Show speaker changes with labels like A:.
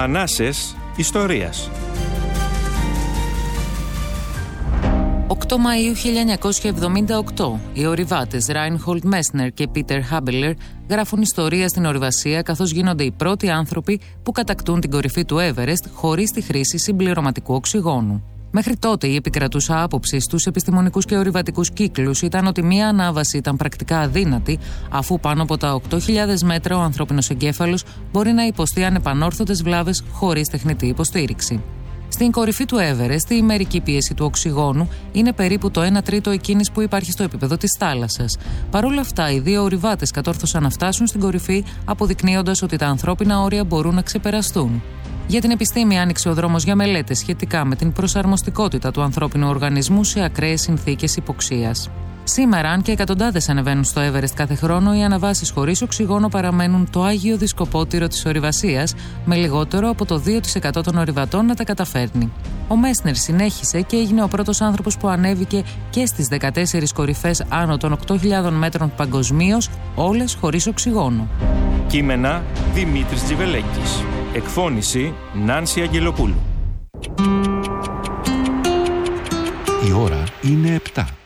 A: Ανάσες ιστορίας.
B: 8 Μαΐου 1978, οι ορειβάτες Ράινχολντ Μέσνερ και Πίτερ Χάμπελερ γράφουν ιστορία στην ορειβασία, καθώς γίνονται οι πρώτοι άνθρωποι που κατακτούν την κορυφή του Έβερεστ χωρίς τη χρήση συμπληρωματικού οξυγόνου. Μέχρι τότε η επικρατούσα άποψη στους επιστημονικούς και ορειβατικούς κύκλους ήταν ότι μία ανάβαση ήταν πρακτικά αδύνατη, αφού πάνω από τα 8.000 μέτρα ο ανθρώπινος εγκέφαλος μπορεί να υποστεί ανεπανόρθωτες βλάβες χωρίς τεχνητή υποστήριξη. Στην κορυφή του Έβερεστ, η ημερική πίεση του οξυγόνου είναι περίπου το 1 τρίτο εκείνης που υπάρχει στο επίπεδο της θάλασσας. Παρ' όλα αυτά, οι δύο ορειβάτες κατόρθωσαν να φτάσουν στην κορυφή, αποδεικνύοντας ότι τα ανθρώπινα όρια μπορούν να ξεπεραστούν. Για την επιστήμη άνοιξε ο δρόμος για μελέτες σχετικά με την προσαρμοστικότητα του ανθρώπινου οργανισμού σε ακραίες συνθήκες υποξίας. Σήμερα, αν και εκατοντάδες ανεβαίνουν στο Έβερεστ κάθε χρόνο, οι αναβάσεις χωρίς οξυγόνο παραμένουν το άγιο δισκοπότηρο της ορειβασίας, με λιγότερο από το 2% των ορειβατών να τα καταφέρνει. Ο Μέσνερ συνέχισε και έγινε ο πρώτος άνθρωπος που ανέβηκε και στις 14 κορυφές άνω των 8.000 μέτρων παγκοσμίως, όλες χωρίς οξυγόνο.
A: Κείμενα Δημήτρης Τζιβελέκης. Εκφώνηση Νάνση Αγγελοπούλου.
C: Η ώρα είναι 7.